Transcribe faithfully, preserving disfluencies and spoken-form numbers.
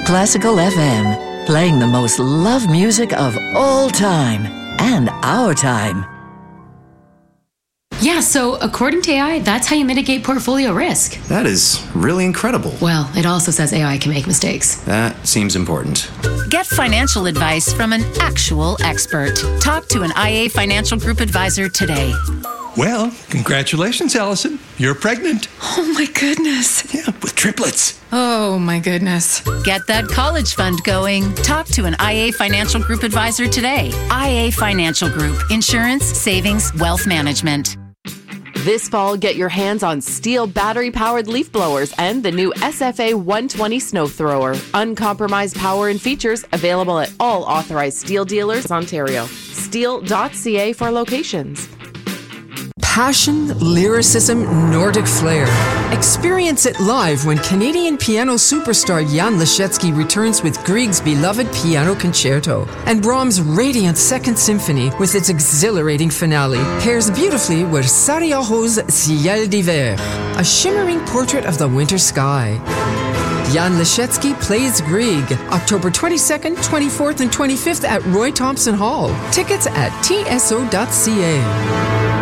Classical F M, playing the most loved music of all time and our time. Yeah, so according to A I, that's how you mitigate portfolio risk. That is really incredible. Well, it also says A I can make mistakes. That seems important. Get financial advice from an actual expert. Talk to an I A Financial Group advisor today. Well, congratulations, Allison. You're pregnant. Oh my goodness. Yeah, with triplets. Oh my goodness. Get that college fund going. Talk to an I A Financial Group advisor today. I A Financial Group. Insurance, savings, wealth management. This fall, get your hands on STIHL battery-powered leaf blowers and the new S F A one twenty snow thrower. Uncompromised power and features available at all authorized STIHL dealers in Ontario. stihl dot c a for locations. Passion, lyricism, Nordic flair. Experience it live when Canadian piano superstar Jan Leschetski returns with Grieg's beloved Piano Concerto. And Brahms' radiant Second Symphony with its exhilarating finale pairs beautifully with Sarajevo's Ciel d'hiver, a shimmering portrait of the winter sky. Jan Leschetski plays Grieg, October twenty-second, twenty-fourth, and twenty-fifth at Roy Thompson Hall. Tickets at t s o dot c a.